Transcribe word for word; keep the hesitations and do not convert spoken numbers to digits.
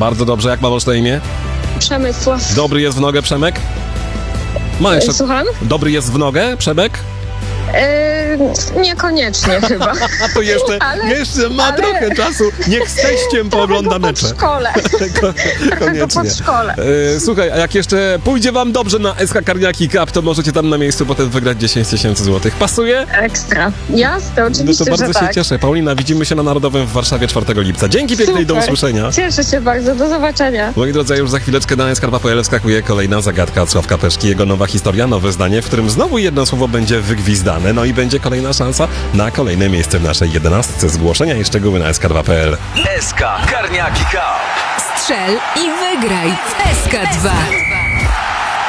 Bardzo dobrze, jak ma masz na imię? Przemysław. Dobry jest w nogę Przemek? Ma jeszcze... Słucham? Dobry jest w nogę Przemek? Yy, niekoniecznie chyba. A to jeszcze, Ale- jeszcze ma ale- trochę czasu. Niech z teściem poogląda Trochę go mecze. pod szkole. Ko- Trochę go pod Koniecznie. szkole. E, słuchaj, a jak jeszcze pójdzie wam dobrze na S K Karniaki Cup, to możecie tam na miejscu potem wygrać dziesięć tysięcy złotych. Pasuje? Ekstra. Jasne, No oczywiście, to bardzo że się tak. cieszę. Paulina, widzimy się na Narodowym w Warszawie czwartego lipca. Dzięki pięknej, do Super. usłyszenia. Cieszę się bardzo, do zobaczenia. Moi drodzy, już za chwileczkę na skarpa kropka p l wskakuje kolejna zagadka od Sławka Peszki. Jego nowa historia, nowe zdanie, w którym znowu jedno słowo będzie wygwizdane. No i będzie kolejna szansa na kolejne miejsce w naszej jedenastce. Zgłoszenia i szczegóły na skarpa kropka p l. S K Karniaki Cup. Strzel i wygraj w S K dwa.